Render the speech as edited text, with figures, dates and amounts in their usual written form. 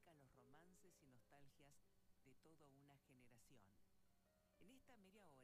evocan los romances y nostalgias de toda una generación. En esta media hora